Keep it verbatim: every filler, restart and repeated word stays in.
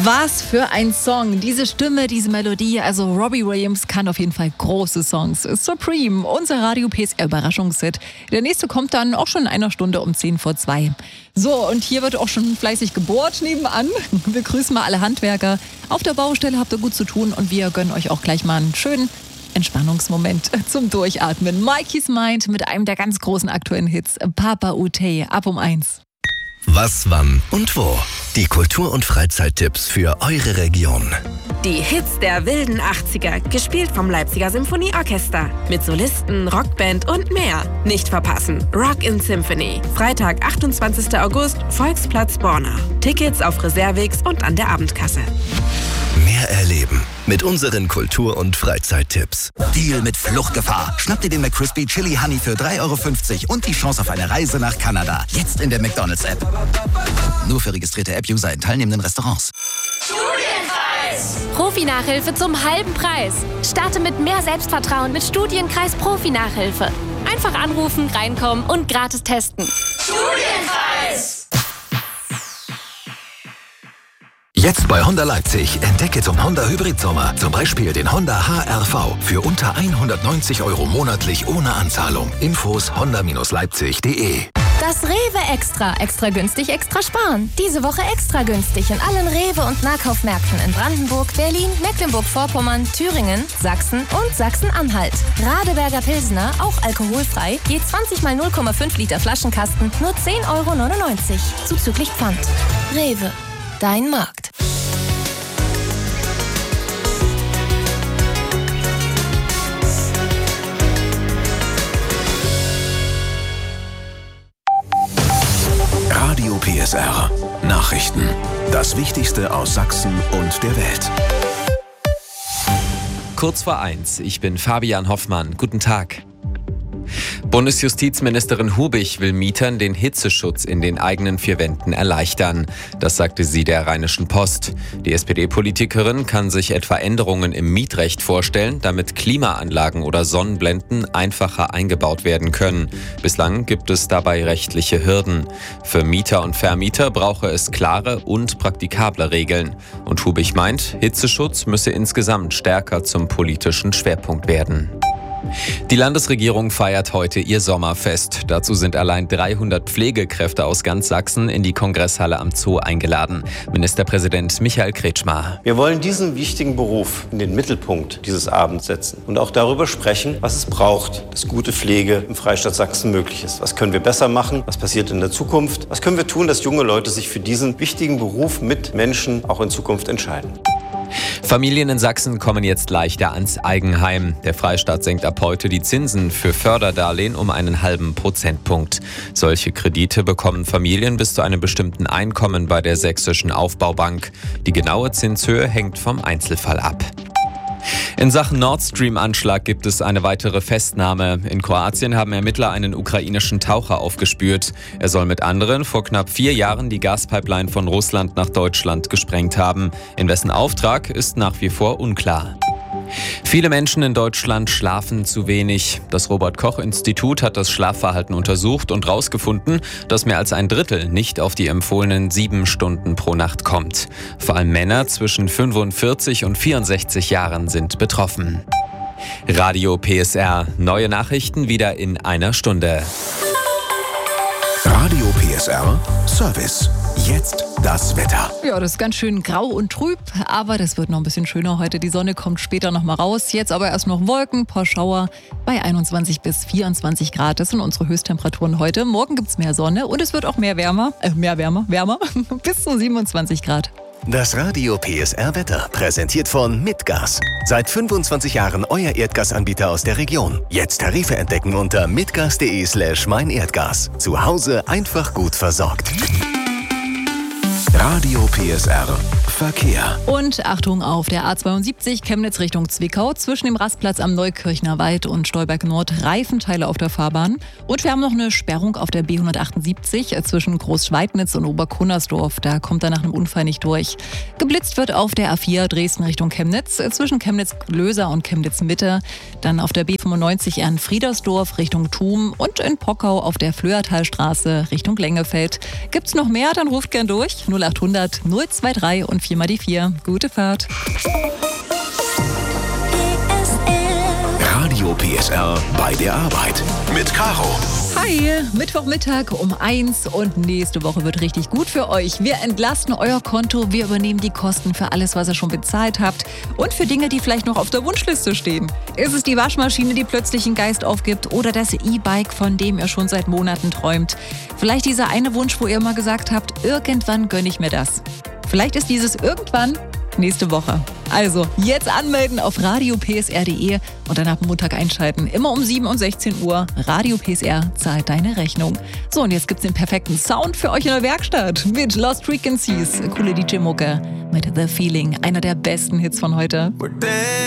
Was für ein Song, diese Stimme, diese Melodie, also Robbie Williams kann auf jeden Fall große Songs. Supreme, unser Radio P S R-Überraschungshit. Der nächste kommt dann auch schon in einer Stunde um zehn vor zwei. So, und hier wird auch schon fleißig gebohrt nebenan. Wir grüßen mal alle Handwerker. Auf der Baustelle habt ihr gut zu tun und wir gönnen euch auch gleich mal einen schönen Entspannungsmoment zum Durchatmen. Mikey's Mind mit einem der ganz großen aktuellen Hits, Papa Utey, ab um eins. Was, wann und wo? Die Kultur- und Freizeittipps für eure Region. Die Hits der wilden achtziger, gespielt vom Leipziger Symphonieorchester. Mit Solisten, Rockband und mehr. Nicht verpassen. Rock in Symphony. Freitag, achtundzwanzigster August, Volksplatz Borna. Tickets auf Reservix und an der Abendkasse. Mehr erleben mit unseren Kultur- und Freizeittipps. Deal mit Fluchtgefahr. Schnapp dir den McCrispy Chili Honey für drei Euro fünfzig und die Chance auf eine Reise nach Kanada. Jetzt in der McDonald's-App. Nur für registrierte App-User in teilnehmenden Restaurants. Studienkreis! Profi-Nachhilfe zum halben Preis. Starte mit mehr Selbstvertrauen mit Studienkreis Profi-Nachhilfe. Einfach anrufen, reinkommen und gratis testen. Studienkreis! Jetzt bei Honda Leipzig entdecke zum Honda Hybrid Sommer zum Beispiel den Honda H R V für unter hundertneunzig Euro monatlich ohne Anzahlung. Infos honda Leipzig punkt de. Das Rewe Extra. Extra günstig, extra sparen. Diese Woche extra günstig in allen Rewe- und Nahkaufmärkten in Brandenburg, Berlin, Mecklenburg-Vorpommern, Thüringen, Sachsen und Sachsen-Anhalt. Radeberger Pilsner, auch alkoholfrei, je zwanzig mal null Komma fünf Liter Flaschenkasten, nur zehn Euro neunundneunzig. Zuzüglich Pfand. Rewe. Dein Markt. Radio P S R. Nachrichten. Das Wichtigste aus Sachsen und der Welt. Kurz vor eins. Ich bin Fabian Hoffmann. Guten Tag. Bundesjustizministerin Hubich will Mietern den Hitzeschutz in den eigenen vier Wänden erleichtern. Das sagte sie der Rheinischen Post. Die S P D-Politikerin kann sich etwa Änderungen im Mietrecht vorstellen, damit Klimaanlagen oder Sonnenblenden einfacher eingebaut werden können. Bislang gibt es dabei rechtliche Hürden. Für Mieter und Vermieter brauche es klare und praktikable Regeln. Und Hubich meint, Hitzeschutz müsse insgesamt stärker zum politischen Schwerpunkt werden. Die Landesregierung feiert heute ihr Sommerfest. Dazu sind allein dreihundert Pflegekräfte aus ganz Sachsen in die Kongresshalle am Zoo eingeladen. Ministerpräsident Michael Kretschmer. Wir wollen diesen wichtigen Beruf in den Mittelpunkt dieses Abends setzen und auch darüber sprechen, was es braucht, dass gute Pflege im Freistaat Sachsen möglich ist. Was können wir besser machen? Was passiert in der Zukunft? Was können wir tun, dass junge Leute sich für diesen wichtigen Beruf mit Menschen auch in Zukunft entscheiden? Familien in Sachsen kommen jetzt leichter ans Eigenheim. Der Freistaat senkt ab heute die Zinsen für Förderdarlehen um einen halben Prozentpunkt. Solche Kredite bekommen Familien bis zu einem bestimmten Einkommen bei der Sächsischen Aufbaubank. Die genaue Zinshöhe hängt vom Einzelfall ab. In Sachen Nord Stream-Anschlag gibt es eine weitere Festnahme. In Kroatien haben Ermittler einen ukrainischen Taucher aufgespürt. Er soll mit anderen vor knapp vier Jahren die Gaspipeline von Russland nach Deutschland gesprengt haben. In wessen Auftrag ist nach wie vor unklar. Viele Menschen in Deutschland schlafen zu wenig. Das Robert-Koch-Institut hat das Schlafverhalten untersucht und herausgefunden, dass mehr als ein Drittel nicht auf die empfohlenen sieben Stunden pro Nacht kommt. Vor allem Männer zwischen fünfundvierzig und vierundsechzig Jahren sind betroffen. Radio P S R. Neue Nachrichten wieder in einer Stunde. Radio P S R Service. Jetzt das Wetter. Ja, das ist ganz schön grau und trüb, aber das wird noch ein bisschen schöner heute. Die Sonne kommt später noch mal raus. Jetzt aber erst noch Wolken, ein paar Schauer bei einundzwanzig bis vierundzwanzig Grad. Das sind unsere Höchsttemperaturen heute. Morgen gibt es mehr Sonne und es wird auch mehr wärmer. Äh, mehr wärmer, wärmer. Bis zu siebenundzwanzig Grad. Das Radio P S R Wetter, präsentiert von Mitgas. Seit fünfundzwanzig Jahren euer Erdgasanbieter aus der Region. Jetzt Tarife entdecken unter mitgas.de slash meinerdgas. Zu Hause einfach gut versorgt. Radio P S R Verkehr. Und Achtung auf der A zweiundsiebzig Chemnitz Richtung Zwickau zwischen dem Rastplatz am Neukirchner Wald und Stolberg Nord Reifenteile auf der Fahrbahn. Und wir haben noch eine Sperrung auf der B hundertachtundsiebzig zwischen Großschweidnitz und Oberkunnersdorf. Da kommt er nach einem Unfall nicht durch. Geblitzt wird auf der A vier Dresden Richtung Chemnitz zwischen Chemnitz-Löser und Chemnitz-Mitte. Dann auf der B fünfundneunzig Ehrenfriedersdorf Richtung Thum und in Pockau auf der Flöertalstraße Richtung Lengefeld. Gibt's noch mehr? Dann ruft gern durch null achthundert null zwei drei und viermal die vier. Gute Fahrt. Radio P S R bei der Arbeit mit Caro. Hi, Mittwochmittag um eins und nächste Woche wird richtig gut für euch. Wir entlasten euer Konto, wir übernehmen die Kosten für alles, was ihr schon bezahlt habt und für Dinge, die vielleicht noch auf der Wunschliste stehen. Ist es die Waschmaschine, die plötzlich einen Geist aufgibt oder das E-Bike, von dem ihr schon seit Monaten träumt? Vielleicht dieser eine Wunsch, wo ihr immer gesagt habt, irgendwann gönne ich mir das. Vielleicht ist dieses irgendwann nächste Woche. Also, jetzt anmelden auf radio p s r punkt d e und dann ab Montag einschalten. Immer um sieben und sechzehn Uhr. Radio P S R zahlt deine Rechnung. So, und jetzt gibt's den perfekten Sound für euch in der Werkstatt mit Lost Frequencies. Coole D J-Mucke mit The Feeling. Einer der besten Hits von heute.